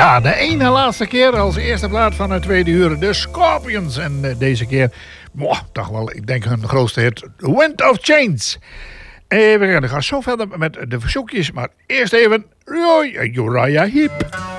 Ja, de ene laatste keer als eerste plaat van het tweede uur. De Scorpions. En deze keer, toch wel, ik denk hun grootste hit. Wind of Change. We gaan zo verder met de verzoekjes. Maar eerst even Uriah Heep.